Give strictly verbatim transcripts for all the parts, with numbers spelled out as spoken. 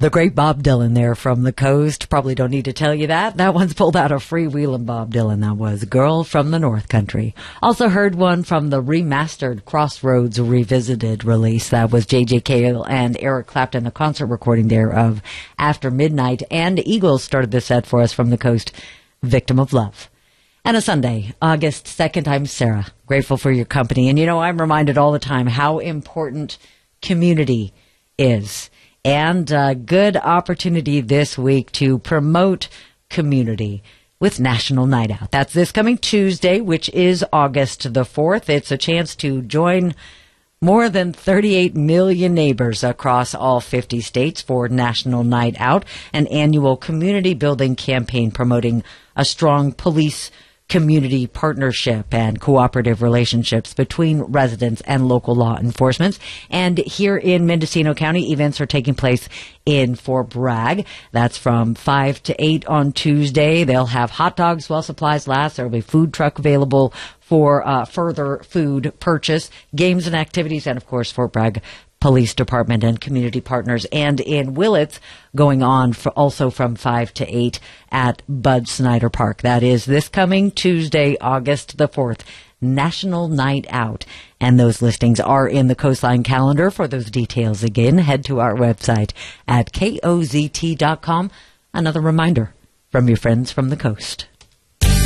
The great Bob Dylan there from the coast. Probably don't need to tell you that. That one's pulled out of Freewheelin' Bob Dylan. That was Girl from the North Country. Also heard one from the remastered Crossroads Revisited release. That was J J Cale and Eric Clapton, a concert recording there of After Midnight. And Eagles started the set for us from the coast, Victim of Love. And a Sunday, August second, I'm Sarah. Grateful for your company. And you know, I'm reminded all the time how important community is. And a good opportunity this week to promote community with National Night Out. That's this coming Tuesday, which is August the fourth. It's a chance to join more than thirty-eight million neighbors across all fifty states for National Night Out, an annual community building campaign promoting a strong police community partnership and cooperative relationships between residents and local law enforcement. And here in Mendocino County, events are taking place in Fort Bragg. That's from five to eight on Tuesday. They'll have hot dogs while supplies last. There will be a food truck available for uh, further food purchase, games and activities, and, of course, Fort Bragg Police Department and community partners. And in Willits, going on for also from five to eight at Bud Snyder Park. That is this coming Tuesday, August the fourth, National Night Out. And those listings are in the Coastline calendar. For those details, again, head to our website at K O Z T dot com. Another reminder from your friends from the coast.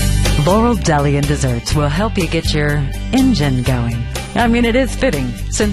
Laurel Deli and Desserts will help you get your engine going. I mean, it is fitting since